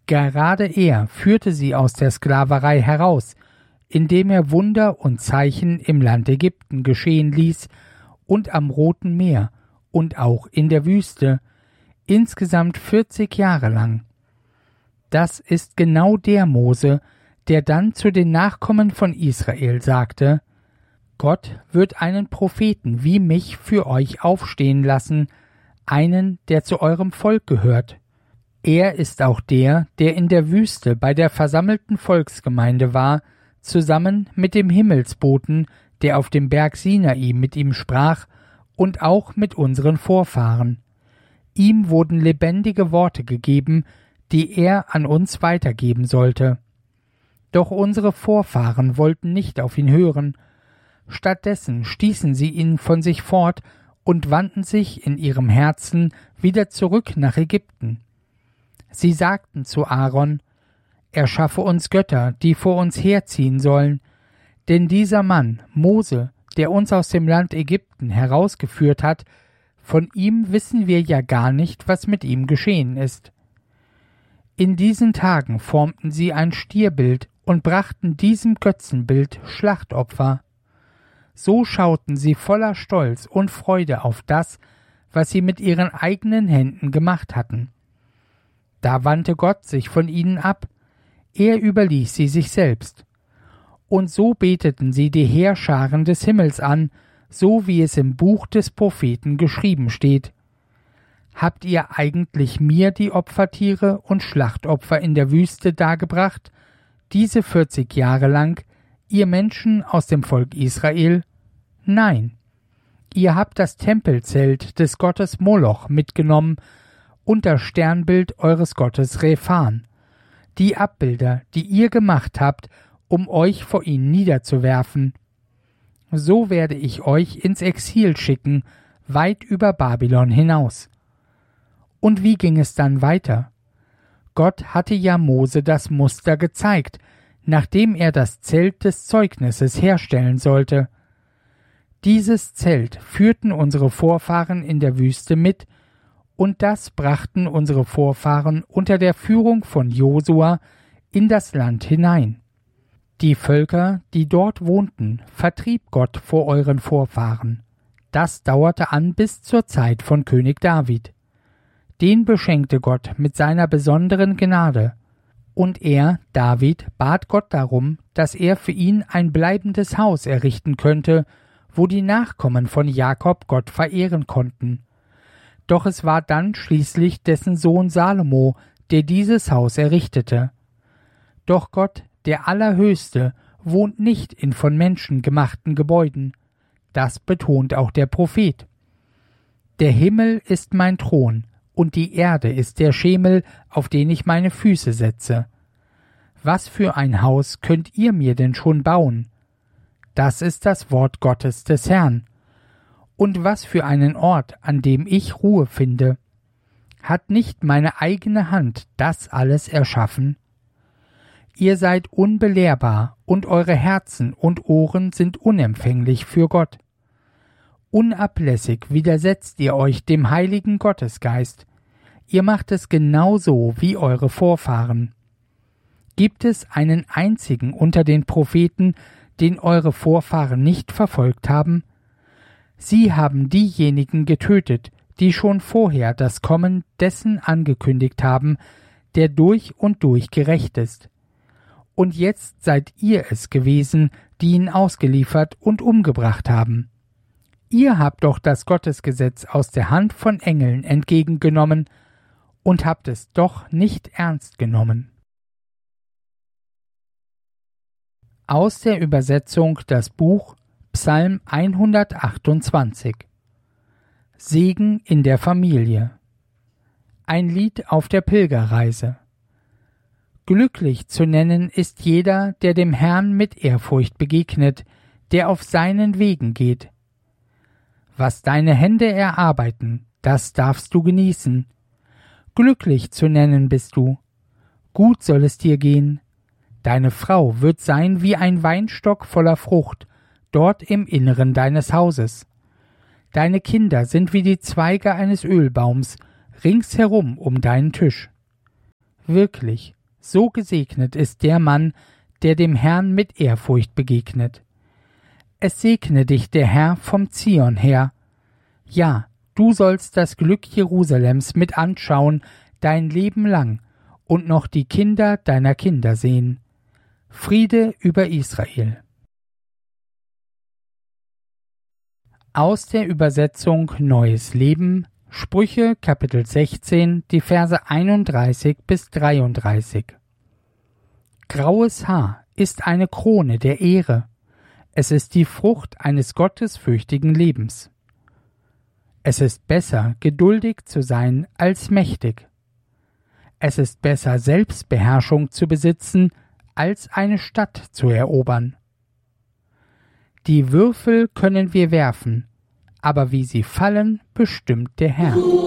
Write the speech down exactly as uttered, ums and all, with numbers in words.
Gerade er führte sie aus der Sklaverei heraus, indem er Wunder und Zeichen im Land Ägypten geschehen ließ und am Roten Meer und auch in der Wüste, insgesamt vierzig Jahre lang. Das ist genau der Mose, der dann zu den Nachkommen von Israel sagte: Gott wird einen Propheten wie mich für euch aufstehen lassen, einen, der zu eurem Volk gehört. Er ist auch der, der in der Wüste bei der versammelten Volksgemeinde war, zusammen mit dem Himmelsboten, der auf dem Berg Sinai mit ihm sprach, und auch mit unseren Vorfahren. Ihm wurden lebendige Worte gegeben, die er an uns weitergeben sollte. Doch unsere Vorfahren wollten nicht auf ihn hören. Stattdessen stießen sie ihn von sich fort und wandten sich in ihrem Herzen wieder zurück nach Ägypten. Sie sagten zu Aaron: Erschaffe uns Götter, die vor uns herziehen sollen, denn dieser Mann, Mose, der uns aus dem Land Ägypten herausgeführt hat, von ihm wissen wir ja gar nicht, was mit ihm geschehen ist. In diesen Tagen formten sie ein Stierbild und brachten diesem Götzenbild Schlachtopfer. So schauten sie voller Stolz und Freude auf das, was sie mit ihren eigenen Händen gemacht hatten. Da wandte Gott sich von ihnen ab, er überließ sie sich selbst. Und so beteten sie die Heerscharen des Himmels an, so wie es im Buch des Propheten geschrieben steht. Habt ihr eigentlich mir die Opfertiere und Schlachtopfer in der Wüste dargebracht, diese vierzig Jahre lang, ihr Menschen aus dem Volk Israel? Nein. Ihr habt das Tempelzelt des Gottes Moloch mitgenommen und das Sternbild eures Gottes Rephan, die Abbilder, die ihr gemacht habt, um euch vor ihnen niederzuwerfen. So werde ich euch ins Exil schicken, weit über Babylon hinaus. Und wie ging es dann weiter? Gott hatte ja Mose das Muster gezeigt, nachdem er das Zelt des Zeugnisses herstellen sollte. Dieses Zelt führten unsere Vorfahren in der Wüste mit, und das brachten unsere Vorfahren unter der Führung von Josua in das Land hinein. Die Völker, die dort wohnten, vertrieb Gott vor euren Vorfahren. Das dauerte an bis zur Zeit von König David. Den beschenkte Gott mit seiner besonderen Gnade, und er, David, bat Gott darum, dass er für ihn ein bleibendes Haus errichten könnte, wo die Nachkommen von Jakob Gott verehren konnten. Doch es war dann schließlich dessen Sohn Salomo, der dieses Haus errichtete. Doch Gott, der Allerhöchste, wohnt nicht in von Menschen gemachten Gebäuden. Das betont auch der Prophet. Der Himmel ist mein Thron, und die Erde ist der Schemel, auf den ich meine Füße setze. Was für ein Haus könnt ihr mir denn schon bauen? Das ist das Wort Gottes des Herrn. Und was für einen Ort, an dem ich Ruhe finde. Hat nicht meine eigene Hand das alles erschaffen? Ihr seid unbelehrbar, und eure Herzen und Ohren sind unempfänglich für Gott. Unablässig widersetzt ihr euch dem heiligen Gottesgeist. Ihr macht es genauso wie eure Vorfahren. Gibt es einen einzigen unter den Propheten, den eure Vorfahren nicht verfolgt haben? Sie haben diejenigen getötet, die schon vorher das Kommen dessen angekündigt haben, der durch und durch gerecht ist. Und jetzt seid ihr es gewesen, die ihn ausgeliefert und umgebracht haben. Ihr habt doch das Gottesgesetz aus der Hand von Engeln entgegengenommen und habt es doch nicht ernst genommen. Aus der Übersetzung das Buch Psalm hundertachtundzwanzig. Segen in der Familie. Ein Lied auf der Pilgerreise. Glücklich zu nennen ist jeder, der dem Herrn mit Ehrfurcht begegnet, der auf seinen Wegen geht. Was deine Hände erarbeiten, das darfst du genießen. Glücklich zu nennen bist du. Gut soll es dir gehen. Deine Frau wird sein wie ein Weinstock voller Frucht, dort im Inneren deines Hauses. Deine Kinder sind wie die Zweige eines Ölbaums, ringsherum um deinen Tisch. Wirklich, so gesegnet ist der Mann, der dem Herrn mit Ehrfurcht begegnet. Es segne dich der Herr vom Zion her. Ja, du sollst das Glück Jerusalems mit anschauen, dein Leben lang, und noch die Kinder deiner Kinder sehen. Friede über Israel. Aus der Übersetzung Neues Leben, Sprüche Kapitel sechzehn, die Verse einunddreißig bis dreiunddreißig. Graues Haar ist eine Krone der Ehre. Es ist die Frucht eines gottesfürchtigen Lebens. Es ist besser, geduldig zu sein, als mächtig. Es ist besser, Selbstbeherrschung zu besitzen, als eine Stadt zu erobern. Die Würfel können wir werfen, aber wie sie fallen, bestimmt der Herr.